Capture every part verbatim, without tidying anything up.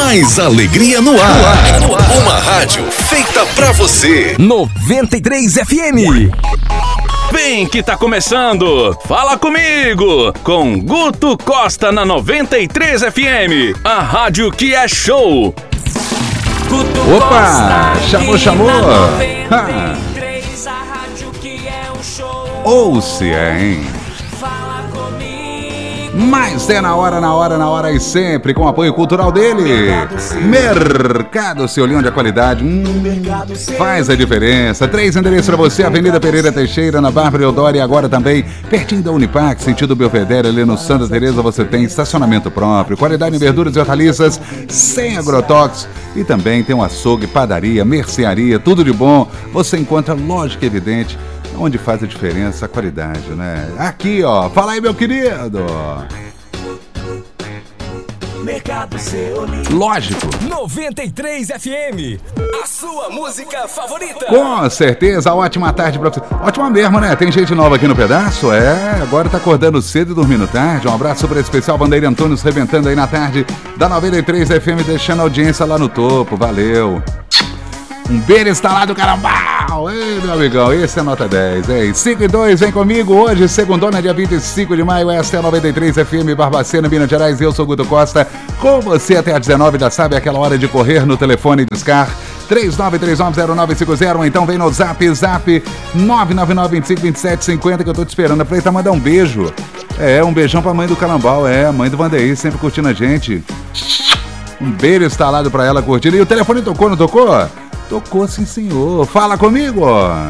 Mais alegria no ar. Uma rádio feita pra você. noventa e três F M. Vem que tá começando! Fala comigo! Com Guto Costa na noventa e três F M. A rádio que é show. Guto Opa! Costa, chamou, chamou! noventa e três, a rádio que é um show. Ouça, hein? Mas é na hora, na hora, na hora e sempre, com o apoio cultural dele. Mercado Seu Leão de qualidade. Hum, faz a diferença. Três endereços para você: Avenida Pereira Teixeira, na Bárbara Eudório, e agora também pertinho da Unipac, sentido Belvedere, ali no Santa Teresa, você tem estacionamento próprio, qualidade em verduras e hortaliças, sem agrotóxicos. E também tem um açougue, padaria, mercearia, tudo de bom. Você encontra, lógico e evidente, onde faz a diferença a qualidade, né? Aqui, ó. Fala aí, meu querido. Mercado Seu Leão. Lógico. noventa e três F M. A sua música favorita. Com certeza. Ótima tarde pra você. Ótima mesmo, né? Tem gente nova aqui no pedaço? É, agora tá acordando cedo e dormindo tarde. Um abraço super especial, Bandeira Antônio, rebentando aí na tarde da noventa e três F M, deixando a audiência lá no topo. Valeu. Um beijo instalado, carambau! Ei, meu amigão, esse é nota dez, hein? cinco e dois, vem comigo hoje, segundona, dia vinte e cinco de maio, esta é a noventa e três F M, Barbacena, Minas Gerais, eu sou Guto Costa, com você até às dezenove, já sabe, aquela hora de correr no telefone e discar, três nove três nove zero nove cinco zero, ou então vem no zap, zap, nove nove nove, vinte e cinco, vinte e sete, cinquenta, que eu tô te esperando, aproveita mandar um beijo, é, um beijão pra mãe do Carambau, é, a mãe do Vandeir, sempre curtindo a gente, um beijo instalado pra ela curtindo, e o telefone tocou, não tocou? Tocou, sim, senhor. Fala comigo.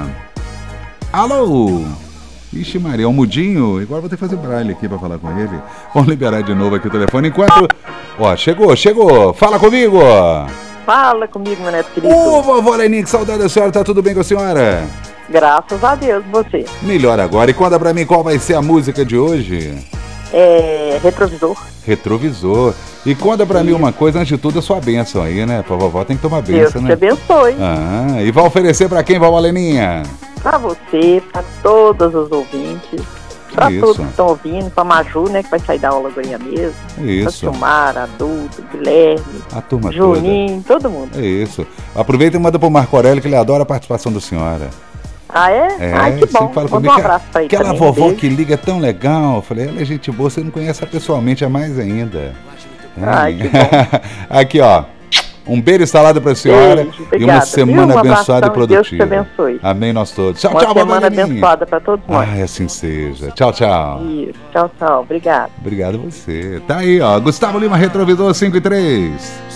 Alô. Ixi, Maria, é um mudinho. Agora vou ter que fazer braille aqui pra falar com ele. Vamos liberar de novo aqui o telefone enquanto... Ó, chegou, chegou. Fala comigo. Fala comigo, meu neto querido. Ô, vovó Leninha, que saudade da senhora. Tá tudo bem com a senhora? Graças a Deus, você. Melhor agora. E conta pra mim qual vai ser a música de hoje. É... Retrovisor. Retrovisor. E conta pra mim uma coisa, antes de tudo, a sua bênção aí, né? Pra vovó tem que tomar bênção, né? Deus te abençoe. Ah, e vai oferecer pra quem, vovó Leninha? Pra você, pra todos os ouvintes, pra Isso. todos que estão ouvindo, pra Maju, né, que vai sair da aula agora mesmo. Isso. Pra Silmara, Adulto, Guilherme, A turma Juninho, toda. todo mundo. É isso. Aproveita e manda pro Marco Aurélio, que ele adora a participação da senhora. Ah, é? É, Ai, que bom. fala Manda comigo, um abraço pra ele aquela também, vovó beijo. que liga tão legal. Eu falei, ela é gente boa, você não conhece ela pessoalmente, é mais ainda. Ai, que bom. Aqui, ó. Um beijo instalado pra senhora. Beijo, E obrigada. uma semana Viu? Um abençoada e abração, Deus te produtiva. abençoe. Amém, nós todos. Tchau, Uma tchau, semana vovó Leninha. abençoada pra todos nós. Ai, assim seja. Tchau, tchau. Isso. Tchau, tchau. Obrigado. Obrigado a você. Tá aí, ó. Gustavo Lima, Retrovisor cinco e três.